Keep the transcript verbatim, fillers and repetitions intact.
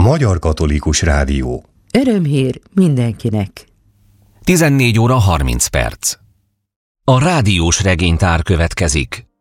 Magyar Katolikus Rádió. Örömhír mindenkinek. tizennégy óra harminc perc. A rádiós regénytár következik.